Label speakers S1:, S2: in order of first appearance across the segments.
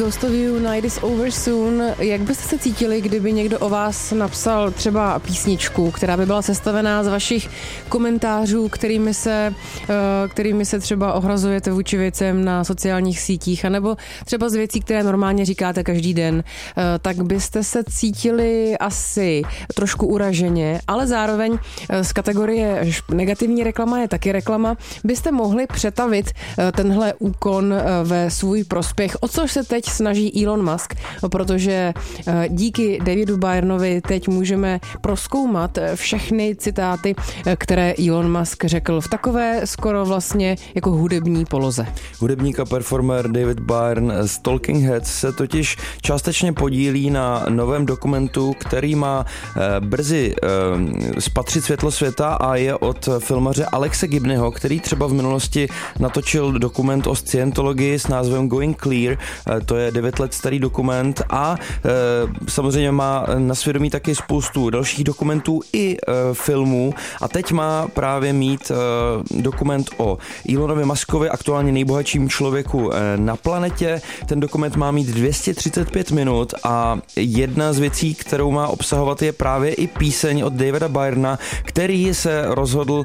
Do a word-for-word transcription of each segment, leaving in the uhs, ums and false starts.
S1: Ghost of You, Night is over soon. Jak byste se cítili, kdyby někdo o vás napsal třeba písničku, která by byla sestavená z vašich komentářů, kterými se, kterými se třeba ohrazujete vůči věcem na sociálních sítích, anebo třeba z věcí, které normálně říkáte každý den, tak byste se cítili asi trošku uraženě, ale zároveň z kategorie negativní reklama je taky reklama, byste mohli přetavit tenhle úkon ve svůj prospěch, o což se teď snaží Elon Musk, protože díky Davidu Byrnovi teď můžeme prozkoumat všechny citáty, které Elon Musk řekl v takové skoro vlastně jako hudební poloze.
S2: Hudebník a performer David Byrne z Talking Heads se totiž částečně podílí na novém dokumentu, který má brzy spatřit světlo světa a je od filmaře Alexe Gibneyho, který třeba v minulosti natočil dokument o scientologii s názvem Going Clear, to je devět let starý dokument a samozřejmě má na svědomí taky spoustu dalších dokumentů i filmů a teď má právě mít dokument o Elonovi Muskovi, aktuálně nejbohatším člověku na planetě. Ten dokument má mít dvě stě třicet pět minut a jedna z věcí, kterou má obsahovat, je právě i píseň od Davida Byrna, který se rozhodl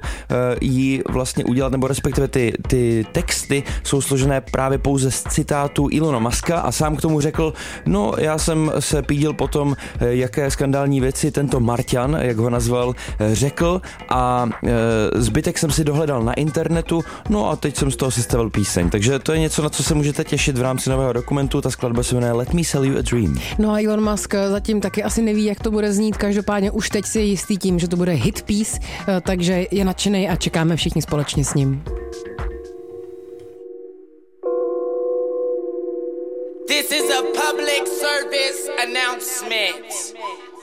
S2: ji vlastně udělat, nebo respektive ty, ty texty jsou složené právě pouze z citátů Elona Muska a sám k tomu řekl, no já jsem se pídil potom, jaké skandální věci tento Marťan, jak ho nazval, řekl a zbytek jsem si dohledal na internetu, no a teď jsem z toho sestavil píseň. Takže to je něco, na co se můžete těšit v rámci nového dokumentu. Ta skladba se jmenuje Let Me Sell You a Dream.
S1: No a Elon Musk zatím taky asi neví, jak to bude znít, každopádně už teď si je jistý tím, že to bude hit piece, takže je nadšenej a čekáme všichni společně s ním.
S3: This is a public service announcement.